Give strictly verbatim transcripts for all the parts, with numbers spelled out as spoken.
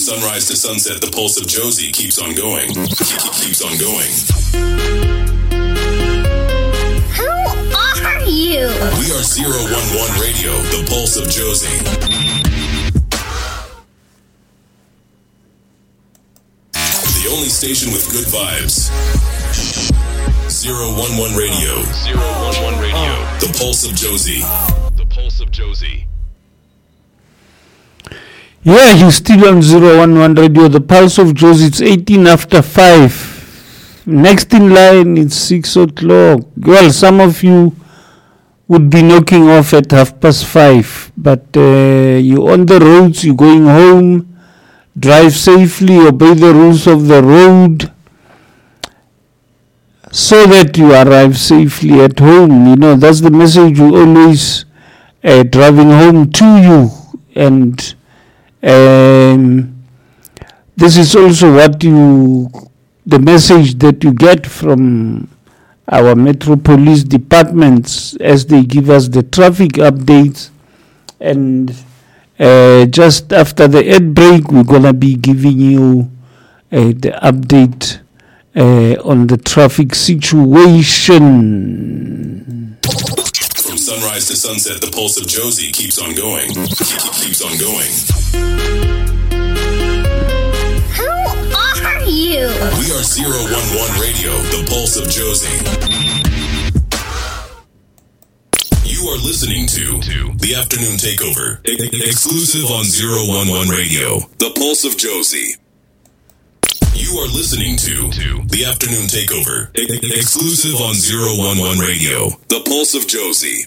sunrise to sunset, the pulse of Josie keeps on going. Keeps on going. Who are you? We are zero one one Radio, the pulse of Josie. The only station with good vibes. zero one one Radio. zero one one Radio. The pulse of Josie. The pulse of Josie. Yeah, you're still on zero one one Radio, the pulse of Josie. It's eighteen after five. Next in line, it's six o'clock. Well, some of you would be knocking off at half past five, but uh, you're on the roads, you're going home. Drive safely, obey the rules of the road, so that you arrive safely at home. You know, that's the message we always uh, driving home to you. And um, this is also what you, the message that you get from our Metro Police departments as they give us the traffic updates. And uh, just after the ad break, we're going to be giving you uh, the update Uh, on the traffic situation. From sunrise to sunset, the pulse of Josie keeps on going. Keeps on going. Who are you? We are zero one one Radio, the pulse of Josie. You are listening to, to The Afternoon Takeover, e- exclusive on zero one one Radio, the pulse of Josie. You are listening to, to The Afternoon Takeover, e- exclusive on zero one one Radio, the pulse of Josie.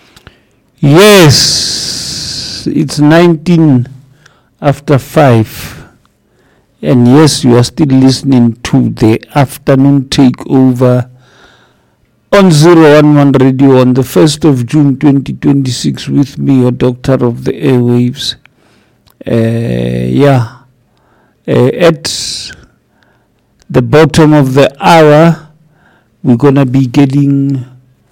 Yes, it's nineteen after five. And yes, you are still listening to The Afternoon Takeover on zero one one Radio on the first of June twenty twenty-six with me, your doctor of the airwaves. Uh, yeah, uh, at the bottom of the hour, we're going to be getting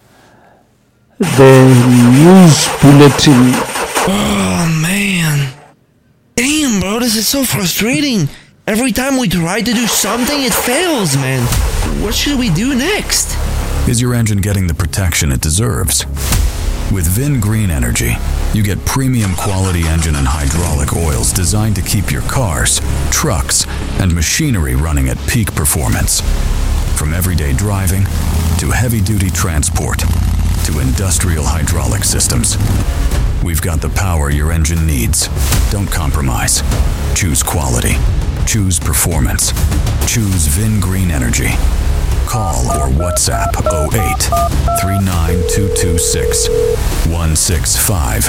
the news bulletin. Oh, man. Damn, bro, this is so frustrating. Every time we try to do something, it fails, man. What should we do next? Is your engine getting the protection it deserves? With Vin Green Energy, you get premium quality engine and hydraulic oils designed to keep your cars, trucks, and machinery running at peak performance. From everyday driving to heavy-duty transport to industrial hydraulic systems, we've got the power your engine needs. Don't compromise. Choose quality. Choose performance. Choose Vin Green Energy. Call or WhatsApp oh eight, three nine two two six, one six five.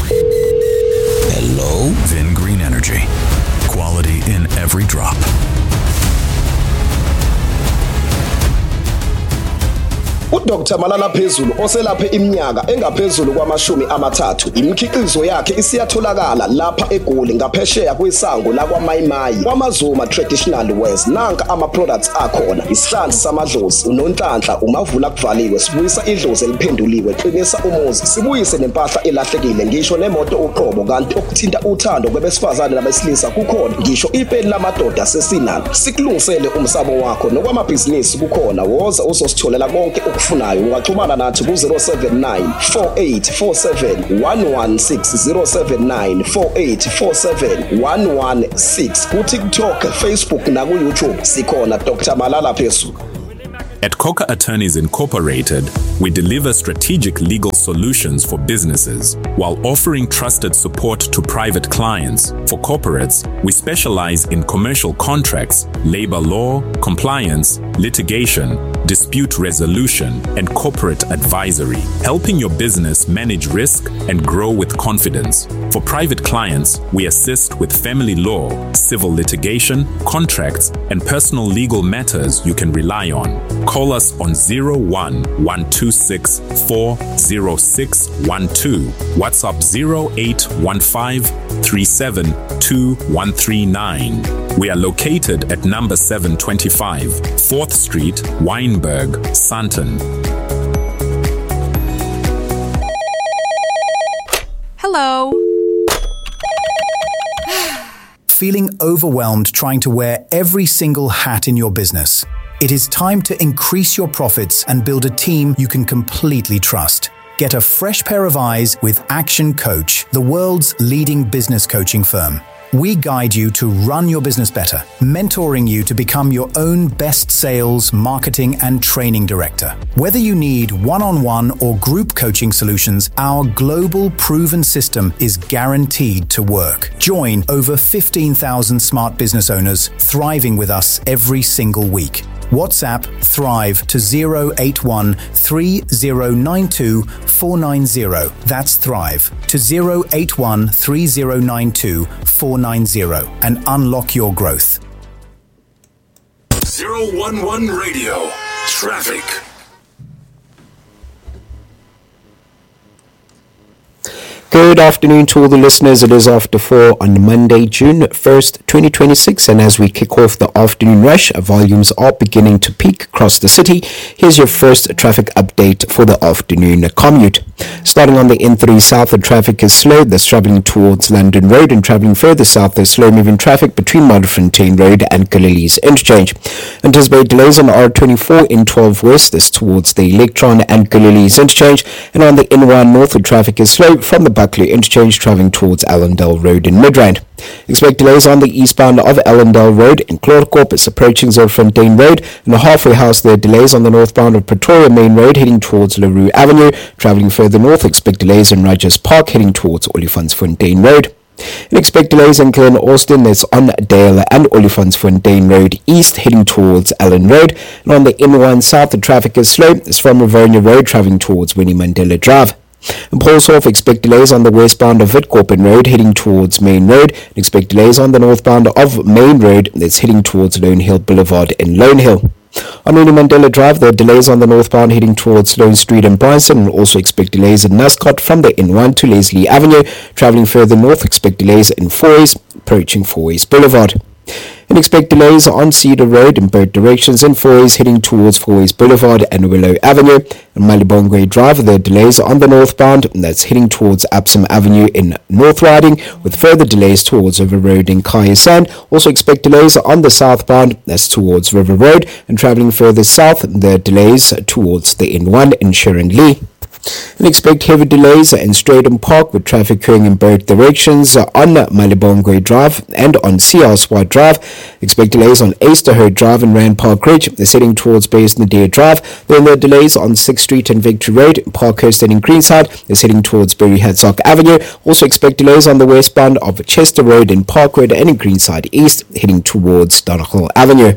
Hello? Vin Green Energy. Quality in every drop. uDoctor Malala Phezulu oselaphe iminyaka engaphezulu kwamashumi amathathu. Imikhiqizo yakhe isiyatholakala lapha eGoli ngaphesheya kwisango la kwaMayimayi kwaMazuma Traditional Wares. Nanka ama products akhona: isihlanzi samadlozi, unonhlanhla, umavula kuvaliwe, sibuyisa idlozi eliphenduliwe, qinisa umuzi, sibuyise nempahla elahlekile, ngisho nemoto uqobo. Kanti okuthinta uthando kwabesifazane nabesilisa kukhona, ngisho ipeni lamadoda sesinalo. Sikulungisele umsamo wakho nokwamabhizinisi kukhona. Woza uzositholela konke ufunayo. Ungaxhumana nathi ku zero seven nine four eight four seven one one six, zero seven nine four eight four seven one one six. Ku TikTok, Facebook na ku YouTube sikhona Doctor Malala Phezulu. At Coca Attorneys Incorporated, we deliver strategic legal solutions for businesses while offering trusted support to private clients. For corporates, we specialize in commercial contracts, labor law, compliance, litigation, dispute resolution, and corporate advisory, helping your business manage risk and grow with confidence. For private clients, we assist with family law, civil litigation, contracts, and personal legal matters you can rely on. Call us on zero one one two six four zero six one two, WhatsApp zero eight one five three seven two one three nine. We are located at number seven twenty-five, fourth Street, Wynberg, Sandton. Hello. feeling overwhelmed trying to wear every single hat in your business? It is time to increase your profits and build a team you can completely trust. Get a fresh pair of eyes with Action Coach, the world's leading business coaching firm. We guide you to run your business better, mentoring you to become your own best sales, marketing, and training director. Whether you need one-on-one or group coaching solutions, our global proven system is guaranteed to work. Join over fifteen thousand smart business owners thriving with us every single week. WhatsApp Thrive to zero eight one three zero nine two four nine zero. That's Thrive to zero eight one three zero nine two four nine zero and unlock your growth. zero one one Radio. Traffic. Good afternoon to all the listeners. It is after four on Monday, June first, twenty twenty-six. And as we kick off the afternoon rush, volumes are beginning to peak across the city. Here's your first traffic update for the afternoon commute. Starting on the N three South, the traffic is slow. That's traveling towards London Road, and traveling further south, there's slow-moving traffic between Modderfontein Road and Galilee's Interchange. Anticipate delays on R twenty-four N twelve West, that's towards the Electron and Galilee's Interchange. And on the N one North, the traffic is slow from the Buckley Interchange traveling towards Allendale Road in Midrand. Expect delays on the eastbound of Allendale Road in Clorcorp. It's approaching Zolfontein Road, and the halfway house there. Delays on the northbound of Pretoria Main Road heading towards LaRue Avenue. Traveling further north, expect delays in Rogers Park heading towards Olifantsfontein Road. And expect delays in Glen Austin, that's on Dale and Olifantsfontein Road East heading towards Allen Road. And on the N one South, the traffic is slow. It's from Rivonia Road traveling towards Winnie Mandela Drive. In Paulshof, expect delays on the westbound of Witkoppen Road heading towards Main Road. And expect delays on the northbound of Main Road that's heading towards Lone Hill Boulevard in Lone Hill. On Winnie Mandela Drive, there are delays on the northbound heading towards Sloane Street and Bryanston, and also expect delays in Nascot from the N one to Leslie Avenue. Travelling further north, expect delays in Fourways, approaching Fourways Boulevard. And expect delays on Cedar Road in both directions in Fourways heading towards Fourways Boulevard and Willow Avenue. And Malibongwe Drive, there are delays on the northbound, and that's heading towards Absam Avenue in North Riding, with further delays towards River Road in Kaya Sand. Also expect delays on the southbound, that's towards River Road, and travelling further south, there are delays towards the N one in Sharon Lee. And expect heavy delays in Stratham Park with traffic occurring in both directions on Malibongwe Drive and on C R Swat Drive. Expect delays on Easterherd Drive and Rand Park Ridge. They're heading towards Base Nadir Drive. Then there are delays on sixth Street and Victory Road. Parkhurst and in Greenside is heading towards Berry Hadzock Avenue. Also expect delays on the westbound of Chester Road in Park Road and in Greenside East heading towards Donegal Avenue.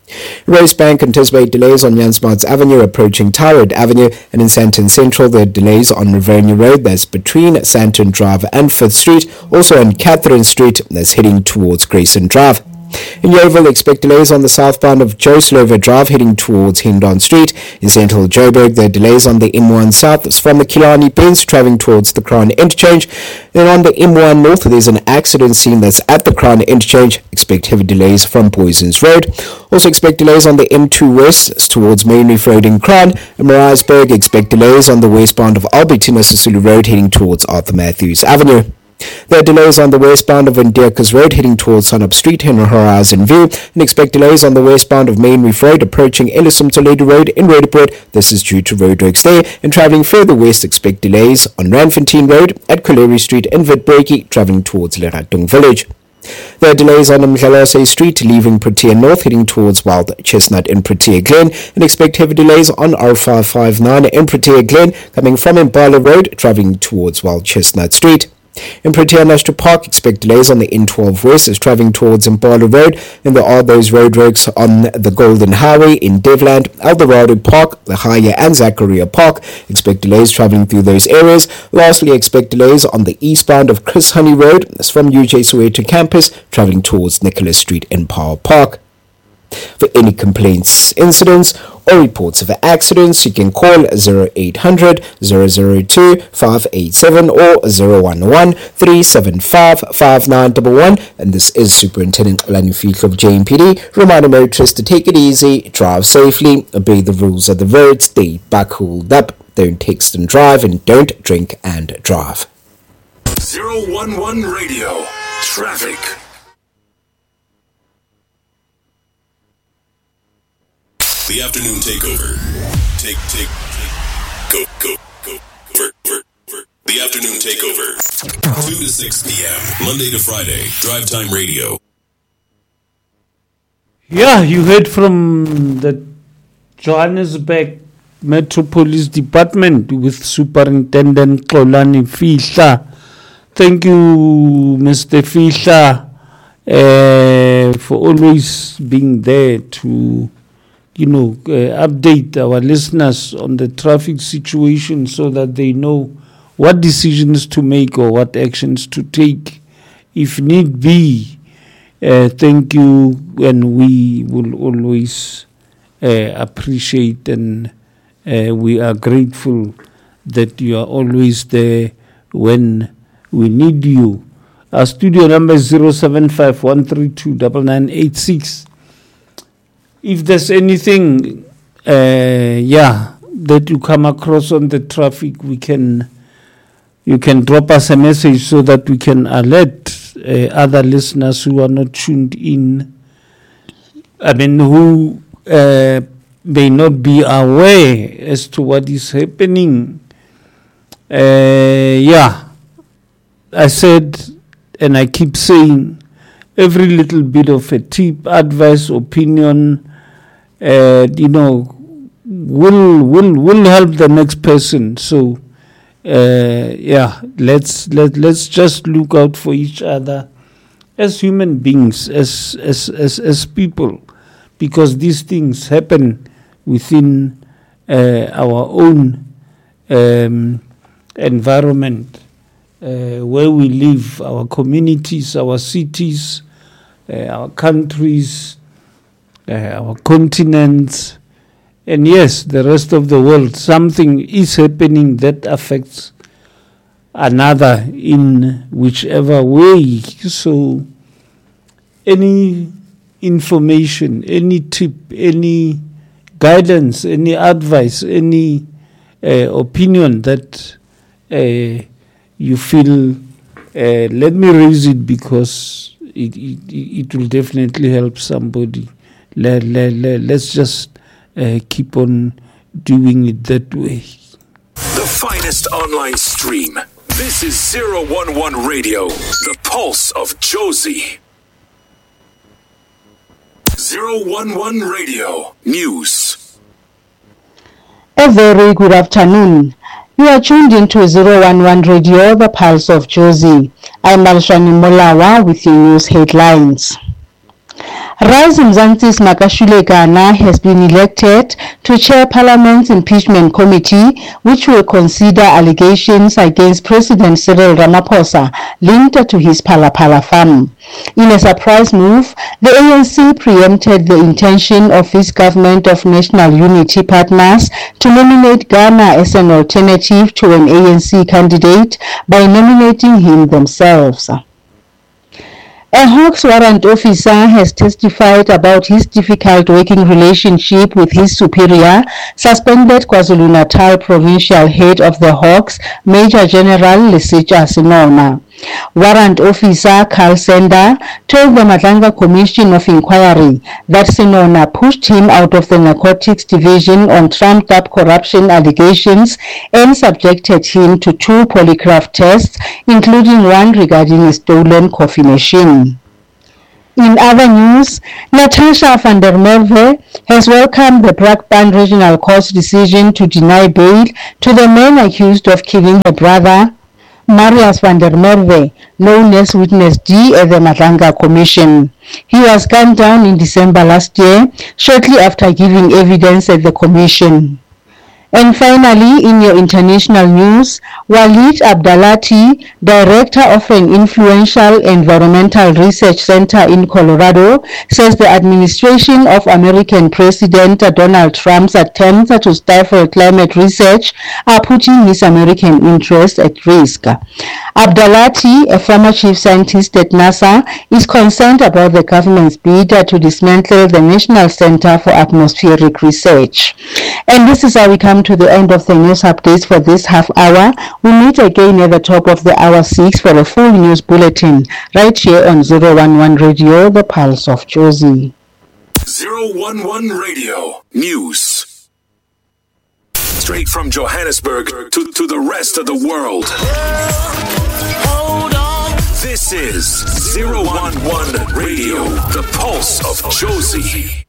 Rosebank anticipate delays on Jansmarts Avenue approaching Tyrod Avenue, and in Sandton Central there are delays on Rivonia Road that's between Sandton Drive and fifth Street, also on Catherine Street that's heading towards Grayson Drive. In Yeovil, expect delays on the southbound of Joe Slover Drive heading towards Hendon Street. In Central Joburg, there are delays on the M one South that's from the Killarney Bends travelling towards the Crown Interchange. Then on the M one North, there's an accident scene that's at the Crown Interchange. Expect heavy delays from Poisons Road. Also expect delays on the M two West that's towards Main Reef Road in Crown. In Maritzburg, expect delays on the westbound of Albertina Sisulu Road heading towards Arthur Matthews Avenue. There are delays on the westbound of Indierkes Road heading towards Sunup Street in Horizon View, and expect delays on the westbound of Main Reef Road approaching Ellison Toledo Road in Roodepoort. This is due to roadworks there, and travelling further west, expect delays on Randfontein Road at Colery Street in Witbrookie, travelling towards Leratung Village. There are delays on Mdlalose Street leaving Protea North heading towards Wild Chestnut in Protea Glen, and expect heavy delays on R five five nine in Protea Glen coming from Impala Road travelling towards Wild Chestnut Street. In Protea National Park, expect delays on the N twelve West as travelling towards Impala Road, and there are those roadworks on the Golden Highway in Devland, Eldorado Park, the Haya and Zachariah Park. Expect delays travelling through those areas. Lastly, expect delays on the eastbound of Chris Honey Road, that's from U J Soweto campus, travelling towards Nicholas Street in Power Park. For any complaints, incidents, or reports of accidents, you can call zero eight hundred, zero zero two, five eight seven or zero one one, three seven five, five nine one one. And this is Superintendent Lani Fihllo of J M P D, reminding motorists to take it easy, drive safely, obey the rules of the road, stay back holed up, don't text and drive, and don't drink and drive. zero one one Radio Traffic. The afternoon takeover. Take, take, take. Go, go, go. Ver, ver, ver. The afternoon takeover. two to six p.m. Monday to Friday. Drive Time Radio. Yeah, you heard from the Johannesburg Metro Police Department with Superintendent Xolani Fihla. Thank you, Mister Fihla, uh, for always being there to, you know, uh, update our listeners on the traffic situation so that they know what decisions to make or what actions to take if need be. Uh, thank you, and we will always uh, appreciate and uh, we are grateful that you are always there when we need you. Our studio number is zero seven five one three two nine nine eight six. If there's anything, uh, yeah, that you come across on the traffic, we can, you can drop us a message so that we can alert Uh, other listeners who are not tuned in, I mean, who uh, may not be aware as to what is happening. Uh, yeah, I said, and I keep saying, every little bit of a tip, advice, opinion, uh, you know, will will will help the next person. So. Uh, yeah, let's let let's just look out for each other as human beings, as as as as people, because these things happen within uh, our own um, environment uh, where we live, our communities, our cities, uh, our countries, uh, our continents. And yes, the rest of the world, something is happening that affects another in whichever way. So any information, any tip, any guidance, any advice, any uh, opinion that uh, you feel, uh, let me raise it because it, it, it will definitely help somebody. Let, let, let, let's just Uh, keep on doing it that way. The finest online stream. This is zero one one Radio, the pulse of Josie. zero one one Radio News. A very good afternoon. You are tuned into zero one one Radio, the pulse of Josie. I'm Malshani Molawa with your news headlines. Rise Mzansis Makashule Ghana has been elected to chair Parliament's impeachment committee, which will consider allegations against President Cyril Ramaphosa linked to his Phala-Phala farm. In a surprise move, the A N C preempted the intention of its government of national unity partners to nominate Ghana as an alternative to an A N C candidate by nominating him themselves. A Hawks warrant officer has testified about his difficult working relationship with his superior, suspended KwaZulu-Natal provincial head of the Hawks, Major General Lesitsha Sinona. Warrant officer Carl Sender told the Madlanga Commission of Inquiry that Sinona pushed him out of the Narcotics Division on trumped-up corruption allegations and subjected him to two polygraph tests, including one regarding a stolen coffee machine. In other news, Natasha van der Merwe has welcomed the Brakpan Regional Court's decision to deny bail to the man accused of killing her brother, Marius van der Merwe, known as Witness D at the Madlanga Commission. He was gunned down in December last year, shortly after giving evidence at the commission. And finally, in your international news, Walid Abdalati, director of an influential environmental research center in Colorado, says the administration of American President Donald Trump's attempts to stifle climate research are putting his American interests at risk. Abdalati, a former chief scientist at NASA, is concerned about the government's bid to dismantle the National Center for Atmospheric Research. And this is how we come to the end of the news updates for this half hour. We meet again at the top of the hour six for a full news bulletin right here on zero one one Radio, the pulse of Josie. zero one one Radio News. Straight from Johannesburg to, to the rest of the world. Hold on. This is zero one one Radio, the pulse of Jozi.